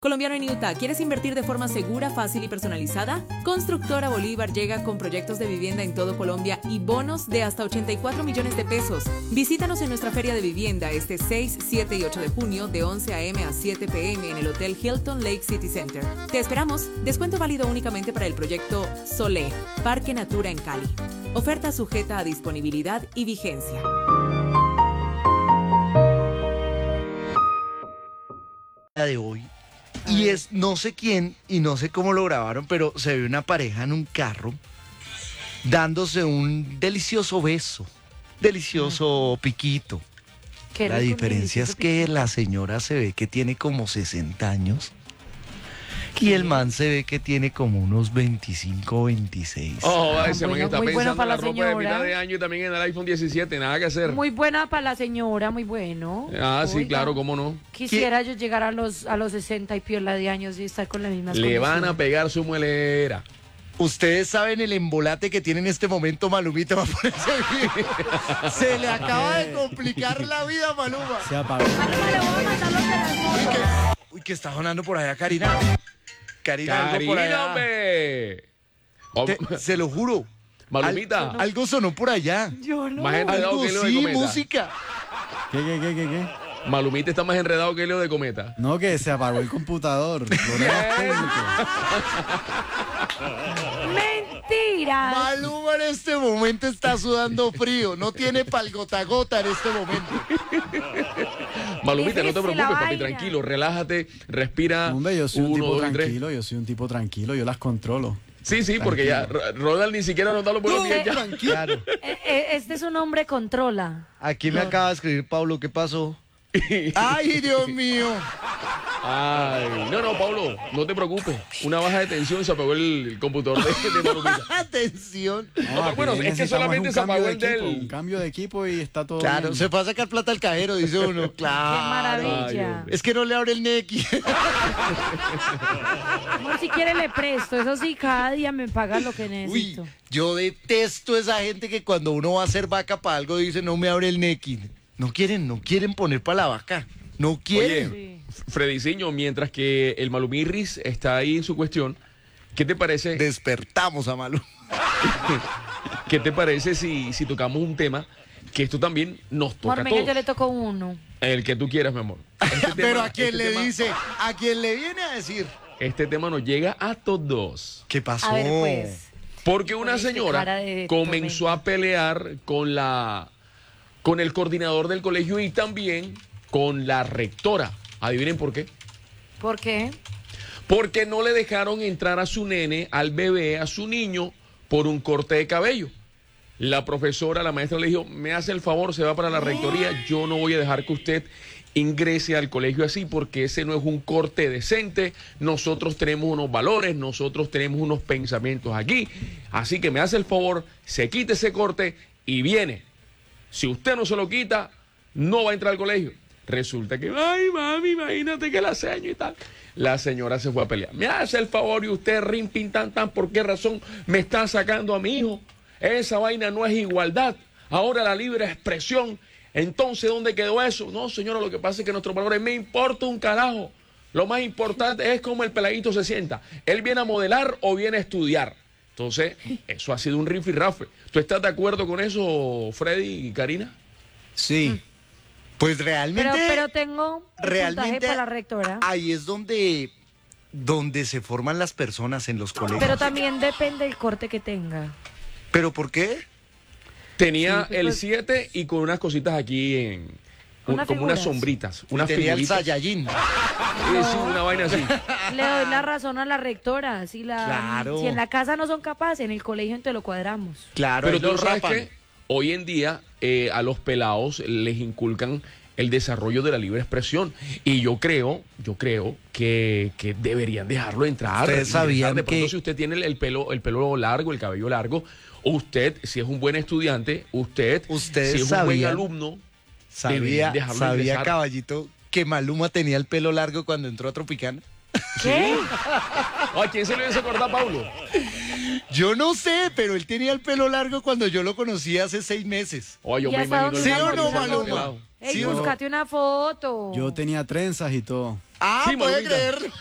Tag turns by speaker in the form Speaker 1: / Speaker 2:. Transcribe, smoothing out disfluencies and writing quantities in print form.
Speaker 1: Colombiano en Utah, ¿quieres invertir de forma segura, fácil y personalizada? Constructora Bolívar llega con proyectos de vivienda en todo Colombia y bonos de hasta 84 millones de pesos. Visítanos en nuestra feria de vivienda este 6, 7 y 8 de junio de 11 a.m. a 7 p.m. en el Hotel Hilton Lake City Center. Te esperamos. Descuento válido únicamente para el proyecto Solé, Parque Natura en Cali. Oferta sujeta a disponibilidad y vigencia.
Speaker 2: De hoy. Y es no sé quién y no sé cómo lo grabaron, pero se ve una pareja en un carro dándose un delicioso beso, delicioso piquito. La diferencia es que la señora se ve que tiene como 60 años y el man se ve que tiene como unos 25 o 26.
Speaker 3: Ese man está
Speaker 4: muy buena
Speaker 3: pensando en
Speaker 4: para
Speaker 3: la
Speaker 4: la
Speaker 3: ropa de mitad
Speaker 4: señora.
Speaker 3: de año y también en el iPhone 17, nada que hacer.
Speaker 4: Muy buena para la señora, muy bueno.
Speaker 3: Sí,
Speaker 4: Oiga,
Speaker 3: claro, cómo no.
Speaker 4: Quisiera yo llegar a los 60 y piola de años y estar con la misma
Speaker 3: Le van a pegar su muelera.
Speaker 2: Ustedes saben el embolate que tiene en este momento Malumita para ponerse bien. Se le acaba de complicar la vida a Maluma.
Speaker 5: Se apagó.
Speaker 2: Uy, que está sonando por allá, Karina. Karina, algo por
Speaker 3: Karina,
Speaker 2: allá.
Speaker 3: hombre.
Speaker 2: Se lo juro.
Speaker 3: Malumita.
Speaker 2: Algo sonó por allá.
Speaker 4: Yo no.
Speaker 3: Más enredado
Speaker 2: Algo
Speaker 3: que Leo de
Speaker 2: sí,
Speaker 3: Cometa.
Speaker 2: música.
Speaker 5: ¿Qué?
Speaker 3: Malumita está más enredado que Leo de Cometa.
Speaker 5: No, que se apagó el computador. Problemas técnicos.
Speaker 4: Mentira.
Speaker 2: Maluma en este momento está sudando frío. No tiene pal gota gota en este momento.
Speaker 3: Malumita, no te
Speaker 4: Déjese la
Speaker 3: preocupes, papi,
Speaker 4: vaina.
Speaker 3: tranquilo, relájate, respira.
Speaker 5: Hombre, yo soy un
Speaker 3: 1,
Speaker 5: tipo
Speaker 3: 2 y 3.
Speaker 5: tranquilo, yo las controlo.
Speaker 3: Sí, porque ya Ronald ni siquiera nos da los buenos días ya.
Speaker 2: Claro.
Speaker 4: Este es un hombre controla.
Speaker 2: Aquí me acaba de escribir Pablo, ¿qué pasó? Ay, Dios mío.
Speaker 3: Ay, no, Pablo, no te preocupes. Una baja de tensión y se apagó el computador de Malumita.
Speaker 2: Atención.
Speaker 3: No, bueno, es que solamente se apagó el
Speaker 5: Un cambio de equipo y está todo
Speaker 2: Claro,
Speaker 5: bien.
Speaker 2: se fue a sacar plata al cajero, dice uno. Claro.
Speaker 4: Qué maravilla.
Speaker 2: Es que no le abre el nequi.
Speaker 4: Amor, si quiere le presto. Eso sí, cada día me paga lo que
Speaker 2: Uy,
Speaker 4: necesito.
Speaker 2: yo detesto esa gente que cuando uno va a hacer vaca para algo dice no me abre el nequi. No quieren poner para la vaca. No quieren.
Speaker 3: Oye, Frediciño, mientras que el Malumirris está ahí en su cuestión, ¿qué te parece?
Speaker 2: Despertamos a Maluma.
Speaker 3: ¿Qué te parece si tocamos un tema que esto también nos toca a
Speaker 4: Amor, venga,
Speaker 3: todos?
Speaker 4: yo le toco uno.
Speaker 3: El que tú quieras, mi amor. Este
Speaker 2: Pero
Speaker 3: tema-
Speaker 2: a quien
Speaker 3: este
Speaker 2: le
Speaker 3: tema-
Speaker 2: dice, a quien le viene a decir.
Speaker 3: Este tema nos llega a todos.
Speaker 2: ¿Qué pasó?
Speaker 4: A ver, pues.
Speaker 3: Porque una
Speaker 4: Con este
Speaker 3: señora
Speaker 4: cara de
Speaker 3: comenzó
Speaker 4: tormenta.
Speaker 3: a pelear con el coordinador del colegio y también con la rectora. Adivinen por qué.
Speaker 4: ¿Por qué?
Speaker 3: Porque no le dejaron entrar a su nene, al bebé, a su niño, por un corte de cabello. La profesora, la maestra le dijo, me hace el favor, se va para la rectoría, yo no voy a dejar que usted ingrese al colegio así porque ese no es un corte decente, nosotros tenemos unos valores, nosotros tenemos unos pensamientos aquí, así que me hace el favor, se quite ese corte y viene. Si usted no se lo quita, no va a entrar al colegio. Resulta que, ay, mami, imagínate que la seño y tal. La señora se fue a pelear. Me hace el favor y usted, rin, pin, tan, tan, ¿por qué razón me está sacando a mi hijo? Esa vaina no es igualdad. Ahora la libre expresión. Entonces, ¿dónde quedó eso? No, señora, lo que pasa es que nuestros valores me importa un carajo. Lo más importante es cómo el peladito se sienta. ¿Él viene a modelar o viene a estudiar? Entonces, eso ha sido un rifirrafe. ¿Tú estás de acuerdo con eso, Freddy y Karina?
Speaker 5: Sí.
Speaker 2: Pues realmente.
Speaker 4: Pero tengo un puntaje
Speaker 2: realmente
Speaker 4: para la rectora.
Speaker 2: ahí es donde se forman las personas en los colegios.
Speaker 4: Pero también depende del corte que tenga.
Speaker 2: ¿Pero por qué?
Speaker 3: Tenía
Speaker 4: Sí,
Speaker 3: el
Speaker 4: pues-
Speaker 3: 7 y con unas cositas aquí
Speaker 4: Unas
Speaker 3: como unas
Speaker 4: figuras.
Speaker 3: sombritas, unas
Speaker 2: Tenía el
Speaker 3: figuritas.
Speaker 2: Saiyajin.
Speaker 3: Sí, una vaina así.
Speaker 4: Le doy la razón a la rectora.
Speaker 2: Claro.
Speaker 4: Si en la casa no son capaces, en el colegio entonces lo cuadramos.
Speaker 2: Claro,
Speaker 3: Pero
Speaker 2: ahí
Speaker 3: tú
Speaker 2: los
Speaker 3: sabes
Speaker 2: rapan.
Speaker 3: que hoy en día a los pelados les inculcan el desarrollo de la libre expresión. Y yo creo que deberían dejarlo entrar.
Speaker 2: Ustedes sabían
Speaker 3: de pronto,
Speaker 2: que-
Speaker 3: si usted tiene el pelo largo, el cabello largo, usted, si es un buen estudiante, usted
Speaker 2: Ustedes
Speaker 3: si es un buen
Speaker 2: sabían-
Speaker 3: alumno,
Speaker 2: Sabía,
Speaker 3: deberían dejarlo
Speaker 2: sabía
Speaker 3: ingresar.
Speaker 2: Caballito, que Maluma tenía el pelo largo cuando entró a Tropicana.
Speaker 4: ¿Qué?
Speaker 3: ¿A quién se le hizo acordar, Pablo?
Speaker 2: Yo no sé, pero él tenía el pelo largo cuando yo lo conocí hace 6 meses.
Speaker 3: Oye, yo
Speaker 4: ¿Y
Speaker 3: me
Speaker 4: hasta
Speaker 3: imagino
Speaker 4: dónde
Speaker 3: el
Speaker 2: ¿Sí
Speaker 4: vamos
Speaker 2: o no,
Speaker 4: esa
Speaker 2: Maluma?
Speaker 4: foto? Ey,
Speaker 2: ¿Sí o no?
Speaker 4: búscate una foto.
Speaker 5: Yo tenía trenzas y todo.
Speaker 2: Ah,
Speaker 3: Sí,
Speaker 2: puede
Speaker 3: Malumita.
Speaker 2: creer.